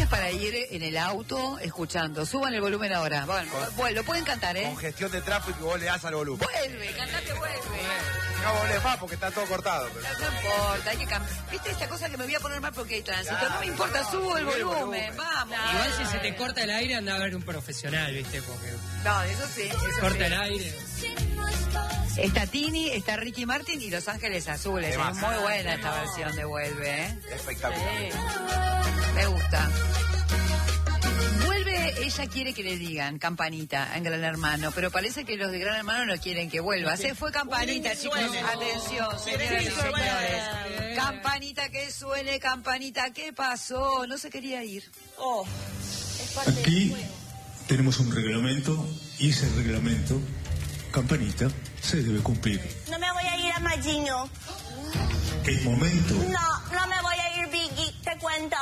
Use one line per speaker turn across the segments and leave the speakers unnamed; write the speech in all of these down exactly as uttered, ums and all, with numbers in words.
para ir en el auto escuchando. Suban el volumen ahora. Bueno, bueno, lo pueden cantar, ¿eh?
Con gestión de tráfico y vos le das al volumen.
Vuelve, cantate, vuelve.
No volvés más porque está todo cortado. Pero...
No, no importa, hay que cambiar. ¿Viste esta cosa que me voy a poner mal porque hay tránsito?
Claro,
no me importa,
no,
subo el
sube el
volumen,
volumen.
vamos.
Igual si se te corta el aire, anda a ver un profesional, ¿viste? Porque
No, eso sí. Eso
corta
sí.
el aire.
Está Tini, está Ricky Martin y Los Ángeles Azules.
Demás.
Es muy buena esta versión de Vuelve, ¿eh?
Espectacular.
Sí. Me gusta. Vuelve, ella quiere que le digan Campanita en Gran Hermano, pero parece que los de Gran Hermano no quieren que vuelva. Se fue Campanita, chicos. Atención, señoras y señores. Campanita que suene, Campanita, ¿qué pasó? No se quería ir.
Oh, es parte del
Aquí
juego.
tenemos un reglamento y ese reglamento, Campanita, se debe cumplir.
No me voy a ir a Magiño.
Es momento.
No, no me voy a ir, Vicky, te cuento.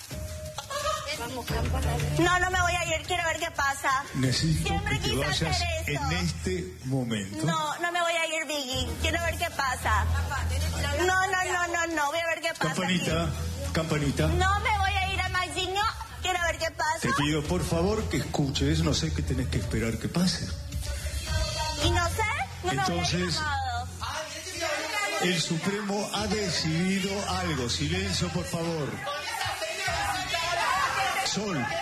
No, no me voy a ir, quiero ver qué pasa.
Necesito
Siempre
que te
quise
vayas
hacer eso.
en este momento.
No, no me voy a ir, Vicky, quiero ver qué pasa. No, no, no, no, no, voy a ver qué pasa.
Campanita, Campanita,
No me voy a ir a Magiño, quiero ver qué pasa.
te pido por favor que escuches, no sé qué tenés que esperar que pase.
Y no sé, no me voy a ir
Entonces-
amado.
El Supremo ha decidido algo. Silencio, por favor. Sol,
La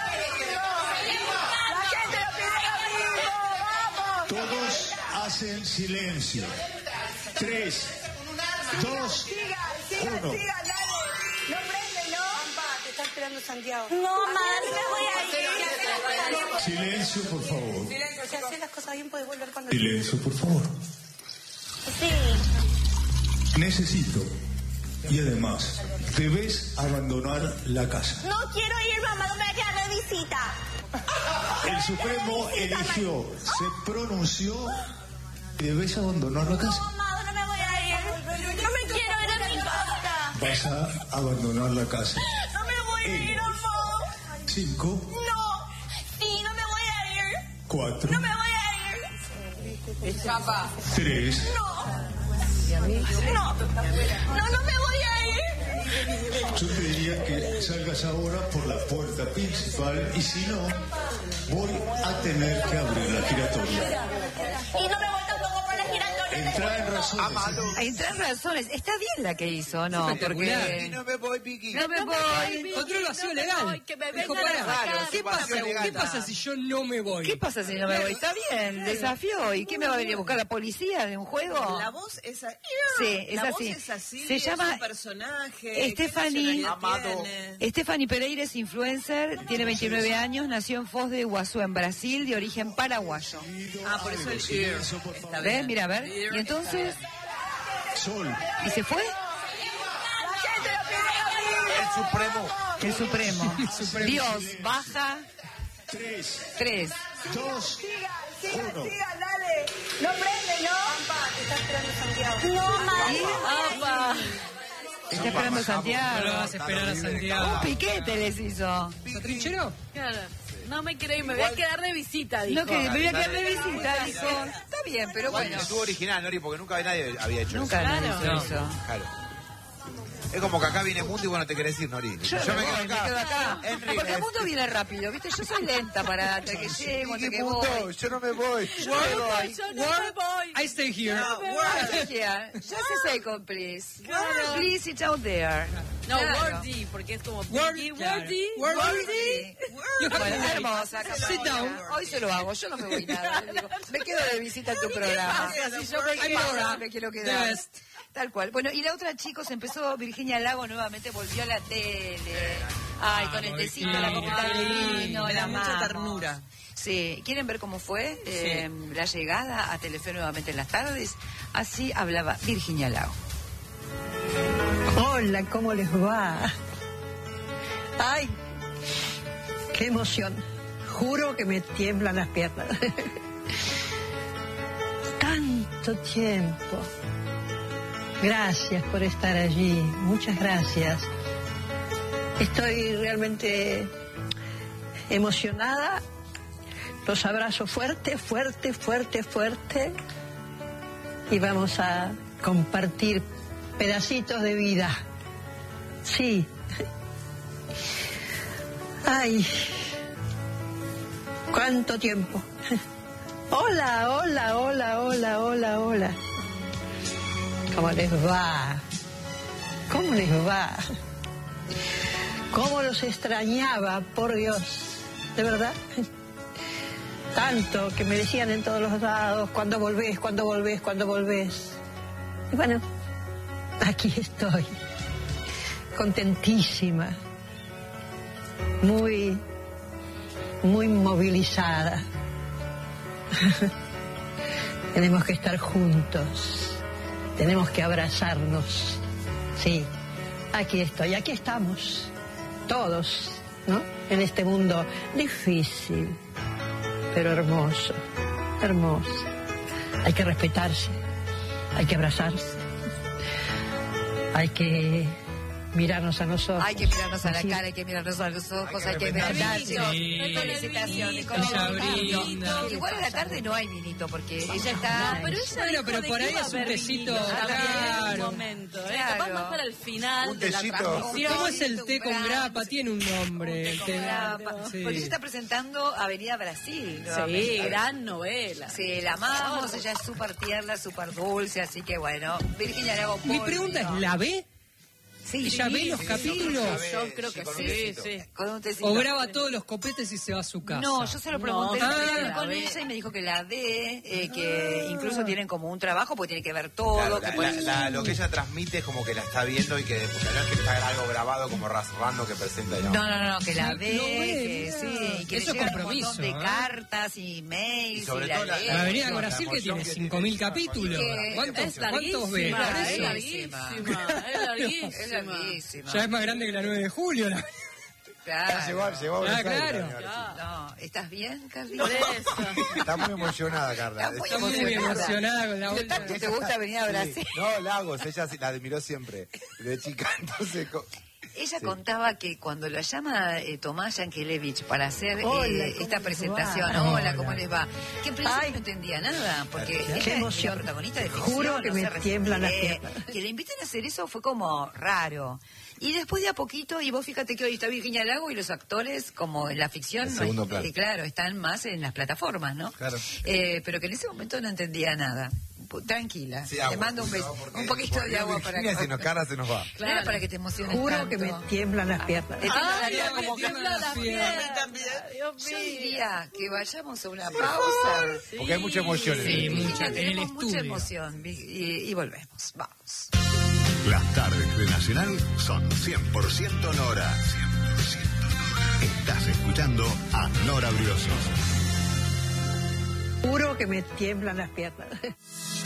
gente lo pide lo mismo, vamos.
todos hacen silencio. Tres, dos,
Siga, siga,
uno.
siga, dale. No prende, ¿no?
Te está esperando Santiago.
No, madre, me voy a ir.
Silencio, por favor.
Si haces las cosas bien, puedes volver cuando...
Silencio, por favor.
Sí.
Necesito. Y además, debes abandonar la casa.
No quiero ir, mamá, no me voy a quedar de visita.
El Supremo eligió, se pronunció y debes abandonar la
No,
casa.
mamá, no me voy a ir. No me quiero ir a mi casa.
Vas a abandonar la casa.
No me voy a ir, mamá.
Cinco,
No. Sí, no me voy a ir.
cuatro,
No me voy a ir.
tres,
No. No. No, no me voy a ir.
yo te diría que salgas ahora por la puerta principal y si no, voy a tener que abrir la giratoria.
Y no me voy tampoco por la giratoria.
Entra en razones.
Amado.
Hay tres razones. Está bien la que hizo, ¿no?
Espectacular.
Porque...
Y no me voy, Vicky.
No me voy.
Control vacío legal.
que me
Dijo,
vengan a
pará,
sacar.
¿qué pasa,
Vacío legal.
¿qué pasa si yo no me voy?
¿Qué pasa si no me voy? Está bien, desafío. ¿Y qué me va a venir a buscar la policía de un juego?
La voz es así.
Sí, es
la
así.
voz es así.
Se
es
llama
un personaje.
Stephanie-
¿Qué nacionalidad
Amado.
tiene?
Stephanie Pereira es influencer, tiene veintinueve años, nació en Foz de Iguazú, en Brasil, de origen paraguayo.
Ah, por eso el ear.
Silencio, por
Está
favor.
¿Ves?
bien.
Mira, a ver.
Ear
Y entonces,
está bien.
Sol,
¿y se fue?
La gente lo pide lo mismo.
El Supremo.
El Supremo.
Supremo.
Dios, baja.
tres,
Tres.
dos,
Siga, siga,
uno.
siga, dale. No prende, ¿no?
Te está esperando Santiago.
No, madre.
¡Apa! Está esperando
No lo
Santiago.
vas a esperar a
Un
Santiago.
piquete les hizo.
¿Está trinchero?
Claro. No me quiero ir, me voy a quedar de visita, dijo.
No, que me voy a quedar de visita, dijo. Está bien, pero
Igual
bueno.
estuvo original, Nori, porque nunca nadie había hecho
Nunca
eso.
nadie
Claro.
hizo eso.
Claro. Es como que acá viene Mundo y bueno, te querés ir, Nori.
Yo, me, voy, me quedo acá.
Henry,
Porque el
es-
mundo viene rápido, ¿viste? Yo soy lenta para hasta que llego, hasta
Vicky,
que
Mundo,
voy.
yo no me voy.
Yo me voy.
Yo no me voy.
I stay here.
Yeah. Just a second, please. Please sit out there.
No,
Claro.
Wordy, porque es como
Word-
Vicky,
claro.
Wordy,
Word-
Wordy.
Bueno, hermosa.
Sit down.
Hoy se lo hago, yo no me voy nada. Digo, me quedo de visita en tu programa.
Si yo me
¿Qué
quedo.
pasa? Me quiero quedar.
The best.
Tal cual. Bueno, y la otra, chicos, empezó Virginia Lago nuevamente, volvió a la tele. Ay, con el tecito, la copita de vino,
Me
la
da mucha
amamos.
ternura.
Sí, ¿quieren ver cómo fue eh, la llegada a Telefe nuevamente en las tardes? Así hablaba Virginia Lago.
Hola, ¿cómo les va? Ay, qué emoción. Juro que me tiemblan las piernas. Tanto tiempo. Gracias por estar allí. Muchas gracias. Estoy realmente emocionada. Los abrazo fuerte, fuerte, fuerte, fuerte. Y vamos a compartir pedacitos de vida. Sí. Ay, cuánto tiempo. Hola, hola, hola, hola, hola, hola. ¿Cómo les va? ¿Cómo les va? ¿Cómo los extrañaba, por Dios? ¿De verdad? Tanto que me decían en todos los lados, ¿cuándo volvés, cuándo volvés, cuándo volvés? Y bueno, aquí estoy, contentísima, muy, muy movilizada. Tenemos que estar juntos, tenemos que abrazarnos. Sí, aquí estoy, aquí estamos, todos, ¿no? En este mundo difícil, pero hermoso, hermoso. Hay que respetarse, hay que abrazarse, hay que mirarnos a nosotros.
Hay que mirarnos a la cara, hay que mirarnos a los ojos, hay que vernos.
Sí.
Felicitaciones.
Con el vinito.
Igual a la tarde no hay vinito porque ella está...
No, pero ella
Bueno,
dijo
pero
de
por
que
ahí
iba a
es un
haber
tecito,
vinito también en
claro.
un momento, ¿eh?
Claro.
Capaz más para el final
Un
de la
tecito.
transmisión.
¿Cómo es el té con grapa? Tiene un nombre. El té
Grapa.
sí.
Porque ella está presentando Avenida Brasil.
Sí,
nuevamente.
gran novela.
Sí, la amamos, ella es súper tierna, súper dulce, así que bueno, Virginia Lago.
Mi pregunta es, ¿la ve?
Sí,
¿Ella
sí,
ve los
sí,
capítulos?
Yo creo que
con un
sí,
besito.
sí.
Con un tecito.
¿O graba todos los copetes y se va a su casa?
No, yo se lo pregunté
No,
estuve
ah,
con
la ve.
ella y me dijo que la ve, eh, que incluso tienen como un trabajo porque tiene que ver todo.
Claro,
que
la-
por
la-
eso-
la- lo que ella transmite es como que la está viendo y que porque no es que está algo grabado como rasrando que presenta.
No, no, no, que la
Sí,
ve,
lo ve,
que
mira.
sí, que
Eso
le
es
llegan un
compromiso,
montón de
¿eh?
cartas y mails
Y sobre
y la
todo la-
lee.
La Avenida
La
Brasil que
emoción
tiene
que
cinco
tiene.
mil capítulos.
Que
¿Cuántos,
Es
¿Cuántos ve?
larguísima,
Por
es
eso.
larguísima, es larguísima.
Es larguísima.
Ya es más grande que la nueve de julio. la-
Claro.
Llegó, llegó a
Ah,
Buenos Aires,
claro.
señora.
No, ¿estás bien, Carlita?
Por eso.
Está muy emocionada, Carla.
Está muy
Está muy
emocionada.
emocionada con la bolsa.
¿Te gusta venir a Brasil?
Sí. No, Lagos, ella sí la admiró siempre, de chica. Entonces, co-
Ella
Sí.
contaba que cuando la llama eh, Tomás Yankelevich para hacer eh,
Hola, ¿cómo
esta
les
presentación,
va?
hola, ¿cómo les va? Que en principio
Ay.
no entendía nada, porque ella
Qué
es
emoción.
la protagonista de ficción.
Juro que
no
me
se
tiemblan las
resiste.
piernas.
Que le inviten a hacer eso fue como raro. Y después de a poquito, y vos fíjate que hoy está Virginia Lago y los actores, como en la ficción,
En
no
segundo
es-
plano.
eh, claro, están más en las plataformas, ¿no?
Claro.
Eh, pero que en ese momento no entendía nada. Pu- Tranquila,
sí,
te
agua,
mando un,
no,
beso,
porque-
un poquito
porque
de agua para
Virginia,
que...
si nos cara se nos va.
No era para que te emociones
Juro
tanto.
que me tiemblan las piernas.
Te tiemblan las
Ay,
piernas
me
como que-
tiemblan las piernas. Dios
Yo
mío.
diría que vayamos a una pausa.
Porque hay mucha emoción en
Sí,
esto.
mucha, en el
Tenemos mucha
estudio.
emoción Vi- y, y volvemos. Vamos.
Las tardes de Nacional son cien por ciento Nora. cien por ciento Nora. Estás escuchando a Nora Briosos.
Juro que me tiemblan las piernas.